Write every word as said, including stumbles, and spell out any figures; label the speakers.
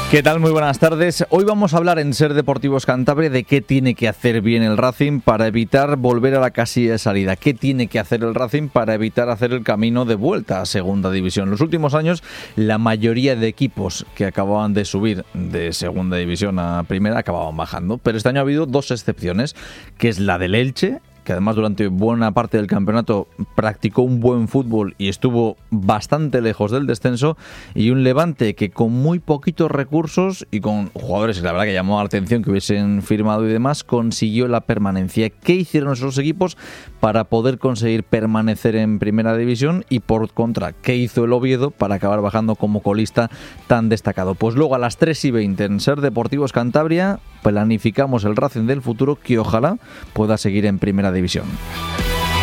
Speaker 1: ¿Qué tal? Muy buenas tardes. Hoy vamos a hablar en Ser Deportivos Cantabria de qué tiene que hacer bien el Racing para evitar volver a la casilla de salida. ¿Qué tiene que hacer el Racing para evitar hacer el camino de vuelta a Segunda División? En los últimos años, la mayoría de equipos que acababan de subir de Segunda División a Primera acababan bajando. Pero este año ha habido dos excepciones, que es la del Elche, que además durante buena parte del campeonato practicó un buen fútbol y estuvo bastante lejos del descenso, y un Levante que con muy poquitos recursos y con jugadores que la verdad que llamó la atención que hubiesen firmado y demás, consiguió la permanencia. ¿Qué hicieron esos equipos para poder conseguir permanecer en Primera División? Y por contra, ¿qué hizo el Oviedo para acabar bajando como colista tan destacado? Pues luego a las tres y veinte en Ser Deportivos Cantabria planificamos el Racing del futuro, que ojalá pueda seguir en Primera División.